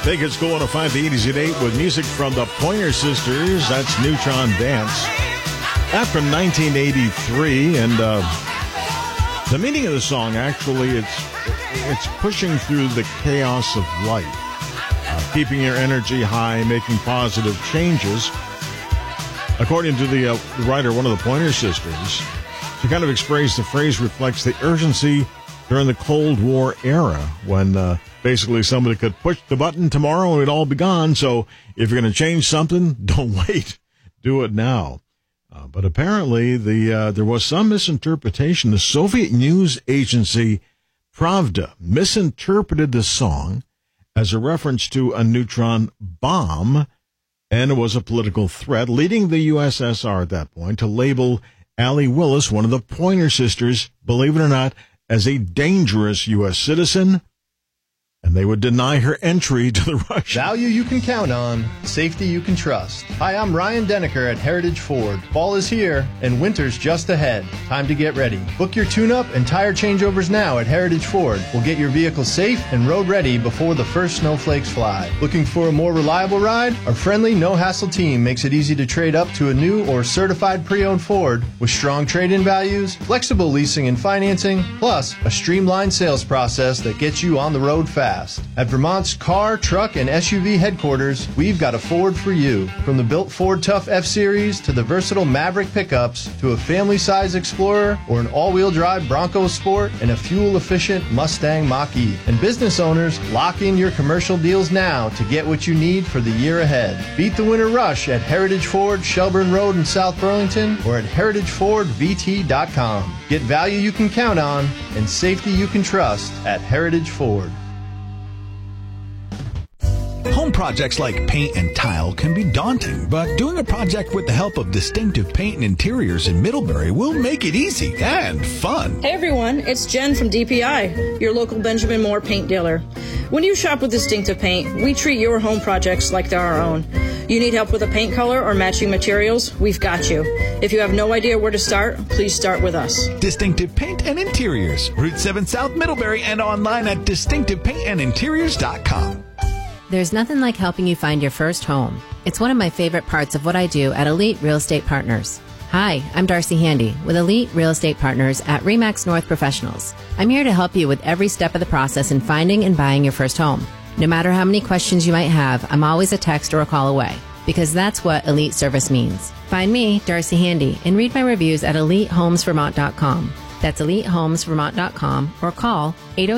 Vegas going to find the 80s at 8 with music from the Pointer Sisters. That's Neutron Dance. That from 1983. And the meaning of the song, actually, it's pushing through the chaos of life, keeping your energy high, making positive changes. According to the writer, one of the Pointer Sisters, she kind of expressed the phrase reflects the urgency during the Cold War era when basically somebody could push the button tomorrow and it'd all be gone. So if you're going to change something, don't wait. Do it now. But apparently there was some misinterpretation. The Soviet news agency Pravda misinterpreted the song as a reference to a neutron bomb, and it was a political threat, leading the USSR at that point to label Allie Willis, one of the Pointer Sisters, believe it or not, as a dangerous U.S. citizen, and they would deny her entry to the Russians. Value you can count on, safety you can trust. Hi, I'm Ryan Denneker at Heritage Ford. Fall is here, and winter's just ahead. Time to get ready. Book your tune-up and tire changeovers now at Heritage Ford. We'll get your vehicle safe and road-ready before the first snowflakes fly. Looking for a more reliable ride? Our friendly, no-hassle team makes it easy to trade up to a new or certified pre-owned Ford with strong trade-in values, flexible leasing and financing, plus a streamlined sales process that gets you on the road fast. At Vermont's car, truck, and SUV headquarters, we've got a Ford for you. From the built Ford Tough F-Series to the versatile Maverick pickups to a family-size Explorer or an all-wheel drive Bronco Sport and a fuel-efficient Mustang Mach-E. And business owners, lock in your commercial deals now to get what you need for the year ahead. Beat the winter rush at Heritage Ford, Shelburne Road in South Burlington or at heritagefordvt.com. Get value you can count on and safety you can trust at Heritage Ford. Home projects like paint and tile can be daunting, but doing a project with the help of Distinctive Paint and Interiors in Middlebury will make it easy and fun. Hey everyone, it's Jen from DPI, your local Benjamin Moore paint dealer. When you shop with Distinctive Paint, we treat your home projects like they're our own. You need help with a paint color or matching materials? We've got you. If you have no idea where to start, please start with us. Distinctive Paint and Interiors, Route 7 South Middlebury, and online at distinctivepaintandinteriors.com. There's nothing like helping you find your first home. It's one of my favorite parts of what I do at Elite Real Estate Partners. Hi, I'm Darcy Handy with Elite Real Estate Partners at RE/MAX North Professionals. I'm here to help you with every step of the process in finding and buying your first home. No matter how many questions you might have, I'm always a text or a call away, because that's what Elite Service means. Find me, Darcy Handy, and read my reviews at EliteHomesVermont.com. That's EliteHomesVermont.com or call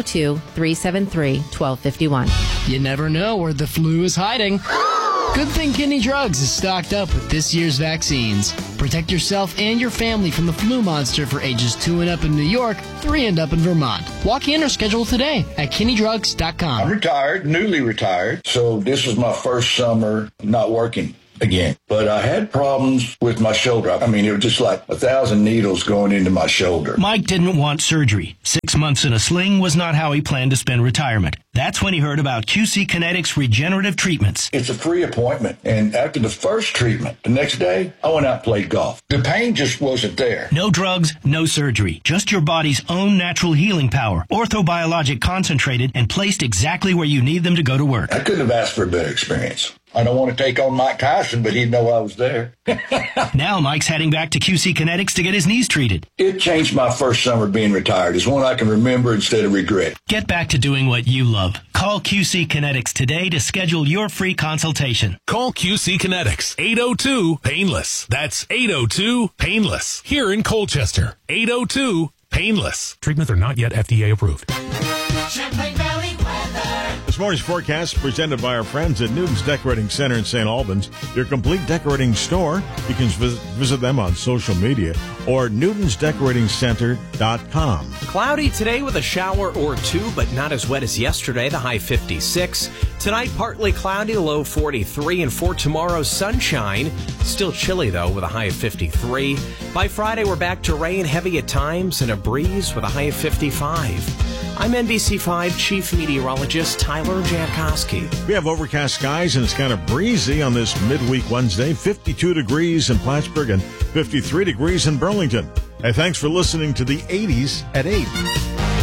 802-373-1251. You never know where the flu is hiding. Good thing Kinney Drugs is stocked up with this year's vaccines. Protect yourself and your family from the flu monster for ages 2 and up in New York, 3 and up in Vermont. Walk in or schedule today at KinneyDrugs.com. I'm retired, newly retired, so this was my first summer not working again. But I had problems with my shoulder. I mean, it was just like 1,000 needles going into my shoulder. Mike didn't want surgery. 6 months in a sling was not how he planned to spend retirement. That's when he heard about QC Kinetics regenerative treatments. It's a free appointment. And after the first treatment, the next day, I went out and played golf. The pain just wasn't there. No drugs, no surgery. Just your body's own natural healing power. Orthobiologic concentrated and placed exactly where you need them to go to work. I couldn't have asked for a better experience. I don't want to take on Mike Tyson, but he'd know I was there. Now Mike's heading back to QC Kinetics to get his knees treated. It changed my first summer being retired. It's one I can remember instead of regret. Get back to doing what you love. Call QC Kinetics today to schedule your free consultation. Call QC Kinetics, 802-PAINLESS. That's 802-PAINLESS. Here in Colchester, 802-PAINLESS. Treatments are not yet FDA approved. Champlain Valley weather. This morning's forecast presented by our friends at Newton's Decorating Center in St. Albans, your complete decorating store. You can visit them on social media or newtonsdecoratingcenter.com. Cloudy today with a shower or two, but not as wet as yesterday, the high 56. Tonight, partly cloudy, low 43. And for tomorrow, sunshine. Still chilly, though, with a high of 53. By Friday, we're back to rain, heavy at times, and a breeze with a high of 55. I'm NBC5 Chief Meteorologist Tyler Jankowski. We have overcast skies, and it's kind of breezy on this midweek Wednesday. 52 degrees in Plattsburgh and 53 degrees in Burlington. Hey, thanks for listening to the 80s at 8.